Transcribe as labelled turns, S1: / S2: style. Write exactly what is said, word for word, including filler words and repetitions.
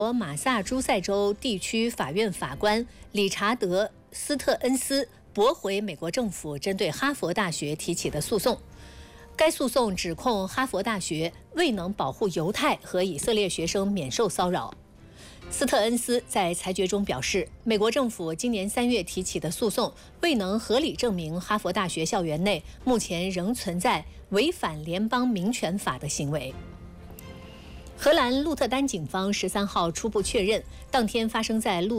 S1: 国马萨诸塞州地区法院法官理查德·斯特恩斯驳回美国政府针对哈佛大学提起的诉讼。该诉讼指控哈佛大学未能保护犹太和以色列学生免受骚扰。斯特恩斯在裁决中表示，美国政府今年三月提起的诉讼未能合理证明哈佛大学校园内目前仍存在违反联邦民权法的行为。荷兰鹿特丹警方十三号初步确认，当天发生在鹿